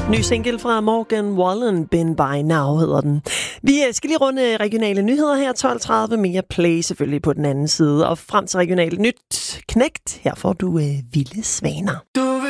Ny single fra Morgan Wallen, Been By Now hedder den. Vi skal lige runde regionale nyheder her, 12.30, mere play selvfølgelig på den anden side. Og frem til regionalt nyt knægt, her får du Vilde Svaner.